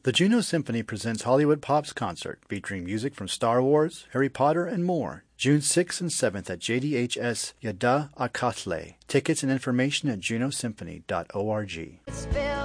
The Juno Symphony presents Hollywood Pop's concert featuring music from Star Wars, Harry Potter, and more. June 6th and 7th at JDHS Yada Akatle. Tickets and information at junosymphony.org.